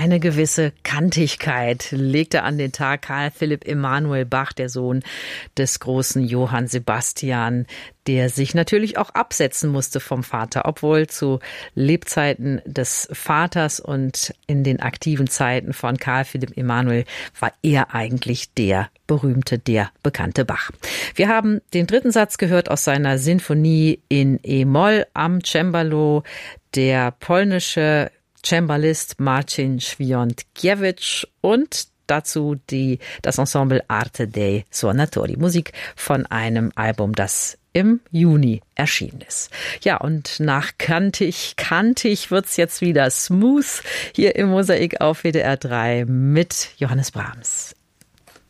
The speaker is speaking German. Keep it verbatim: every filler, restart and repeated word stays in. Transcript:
eine gewisse Kantigkeit legte an den Tag Karl Philipp Emanuel Bach, der Sohn des großen Johann Sebastian, der sich natürlich auch absetzen musste vom Vater, obwohl zu Lebzeiten des Vaters und in den aktiven Zeiten von Karl Philipp Emanuel war er eigentlich der berühmte, der bekannte Bach. Wir haben den dritten Satz gehört aus seiner Sinfonie in E-Moll am Cembalo. Der polnische Cembalist Marcin Świątkiewicz und dazu die, das Ensemble Arte dei Suonatori. Musik von einem Album, das im Juni erschienen ist. Ja, und nach kantig, kantig wird's jetzt wieder smooth hier im Mosaik auf W D R drei mit Johannes Brahms.